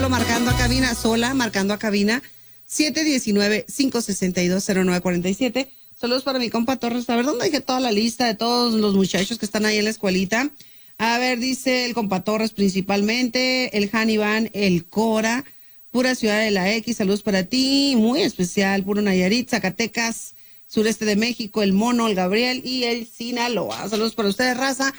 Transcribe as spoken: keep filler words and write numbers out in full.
Marcando a cabina, sola, marcando a cabina, siete uno nueve, cinco seis dos, cero nueve cuatro siete. Saludos para mi compa Torres. A ver, ¿dónde dejé toda la lista de todos los muchachos que están ahí en la escuelita? A ver, dice el compa Torres principalmente, el Hannibal, el Cora, pura ciudad de la X, saludos para ti, muy especial, puro Nayarit, Zacatecas, sureste de México, el Mono, el Gabriel y el Sinaloa. Saludos para ustedes, raza.